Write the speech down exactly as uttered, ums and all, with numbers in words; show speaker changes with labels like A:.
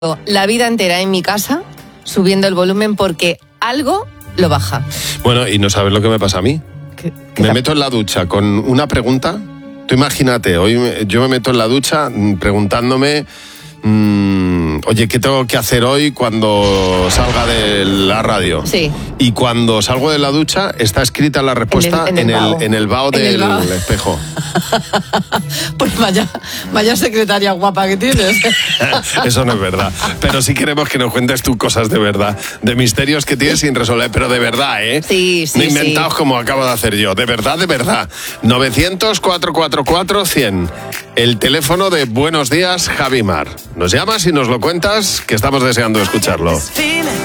A: la vida entera en mi casa subiendo el volumen porque algo lo baja.
B: Bueno, y no sabes lo que me pasa a mí.
A: ¿Qué, qué
B: Me
A: ta-
B: meto en la ducha con una pregunta. Tú imagínate, hoy me- yo me meto en la ducha mm, preguntándome, mm, oye, ¿qué tengo que hacer hoy cuando salga de la radio?
A: Sí.
B: Y cuando salgo de la ducha está escrita la respuesta
A: En el- en el vaho.
B: en el vaho
A: En el
B: del
A: vaho.
B: espejo.
A: Pues vaya, vaya secretaria guapa que tienes.
B: Eso no es verdad. Pero sí queremos que nos cuentes tú cosas de verdad, de misterios que tienes sin resolver, pero de verdad, ¿eh?
A: Sí, sí,
B: No inventados
A: sí.
B: como acabo de hacer yo. De verdad, de verdad. novecientos, cuatrocientos cuarenta y cuatro, cien. El teléfono de Buenos Días, Javimar. Nos llamas y nos lo cuentas, que estamos deseando escucharlo.